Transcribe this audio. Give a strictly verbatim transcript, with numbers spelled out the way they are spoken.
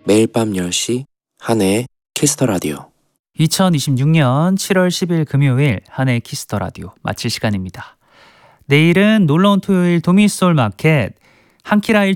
매일 밤 열 시 한혜의 키스터 라디오. 이천이십육 년 칠월 십일 금요일 한혜의 키스터 라디오 마칠 시간입니다. 내일은 놀러온 토요일 도미솔 마켓 한키라